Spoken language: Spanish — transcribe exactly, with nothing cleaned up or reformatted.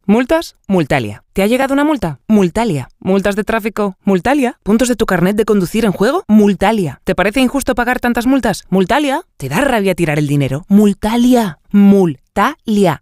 ¿Multas? Multalia. ¿Te ha llegado una multa? Multalia. ¿Multas de tráfico? Multalia. ¿Puntos de tu carnet de conducir en juego? Multalia. ¿Te parece injusto pagar tantas multas? Multalia. ¿Te da rabia tirar el dinero? Multalia. Multalia.